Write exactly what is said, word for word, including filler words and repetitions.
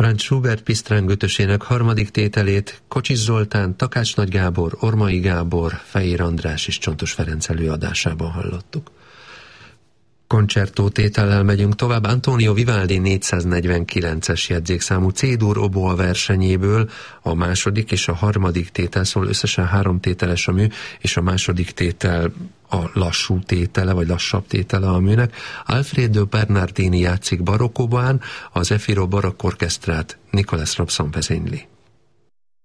Franz Schubert Pisztráng ötösének harmadik tételét Kocsis Zoltán, Takács Nagy Gábor, Ormai Gábor, Fejér András és Csontos Ferenc előadásában hallottuk. Koncertó tétellel megyünk tovább. Antonio Vivaldi négyszáznegyvenkilences jegyzékszámú C-dur oboa versenyéből a második és a harmadik tétel, szól összesen három tételes a mű, és a második tétel a lassú tétele, vagy lassabb tétele a műnek. Alfredo Bernardini játszik barokkóban, az Efiro Barokk Orchestrát Nicolas Robson vezényli.